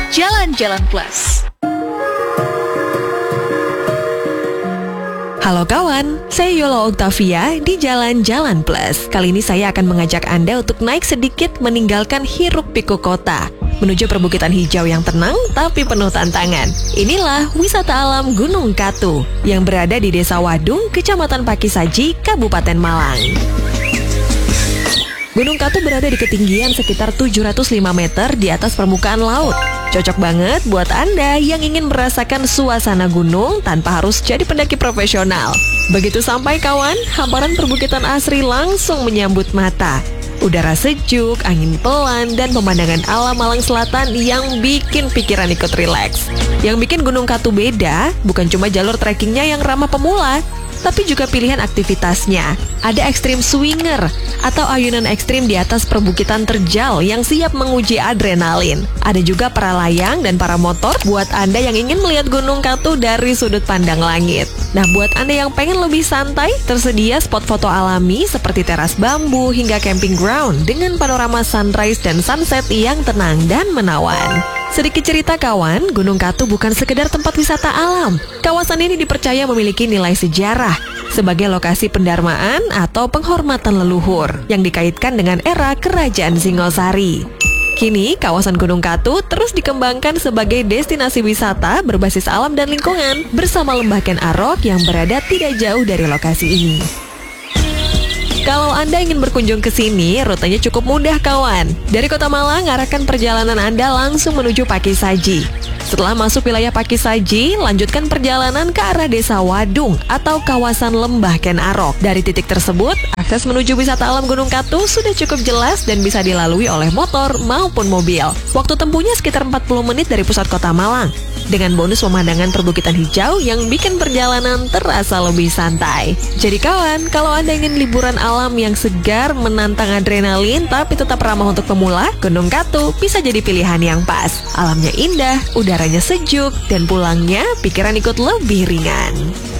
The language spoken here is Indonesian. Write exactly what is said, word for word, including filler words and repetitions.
Jalan-Jalan Plus. Halo kawan, saya Yola Octavia di Jalan-Jalan Plus. Kali ini saya akan mengajak Anda untuk naik sedikit meninggalkan hiruk-pikuk kota, menuju perbukitan hijau yang tenang tapi penuh tantangan. Inilah wisata alam Gunung Katu yang berada di Desa Wadung, Kecamatan Pakisaji, Kabupaten Malang. Gunung Katu berada di ketinggian sekitar tujuh ratus lima meter di atas permukaan laut. Cocok banget buat Anda yang ingin merasakan suasana gunung tanpa harus jadi pendaki profesional. Begitu sampai kawan, hamparan perbukitan asri langsung menyambut mata. Udara sejuk, angin pelan, dan pemandangan alam Malang Selatan yang bikin pikiran ikut rileks. Yang bikin Gunung Katu beda, bukan cuma jalur trekkingnya yang ramah pemula, tapi juga pilihan aktivitasnya. Ada ekstrim swinger atau ayunan ekstrim di atas perbukitan terjal yang siap menguji adrenalin. Ada juga para layang dan para motor buat Anda yang ingin melihat Gunung Katu dari sudut pandang langit. Nah, buat Anda yang pengen lebih santai, tersedia spot foto alami seperti teras bambu hingga camping ground dengan panorama sunrise dan sunset yang tenang dan menawan. Sedikit cerita kawan, Gunung Katu bukan sekedar tempat wisata alam. Kawasan ini dipercaya memiliki nilai sejarah sebagai lokasi pendarmaan atau penghormatan leluhur yang dikaitkan dengan era Kerajaan Singosari. Kini, kawasan Gunung Katu terus dikembangkan sebagai destinasi wisata berbasis alam dan lingkungan bersama Lembah Ken Arok yang berada tidak jauh dari lokasi ini. Kalau Anda ingin berkunjung ke sini, rutenya cukup mudah kawan. Dari Kota Malang, arahkan perjalanan Anda langsung menuju Pakisaji. Setelah masuk wilayah Pakisaji, lanjutkan perjalanan ke arah Desa Wadung atau kawasan Lembah Ken Arok. Dari titik tersebut, akses menuju wisata alam Gunung Katu sudah cukup jelas dan bisa dilalui oleh motor maupun mobil. Waktu tempuhnya sekitar empat puluh menit dari pusat Kota Malang, dengan bonus pemandangan perbukitan hijau yang bikin perjalanan terasa lebih santai. Jadi kawan, kalau Anda ingin liburan alam yang segar, menantang adrenalin, tapi tetap ramah untuk pemula, Gunung Katu bisa jadi pilihan yang pas. Alamnya indah, udaranya sejuk, dan pulangnya pikiran ikut lebih ringan.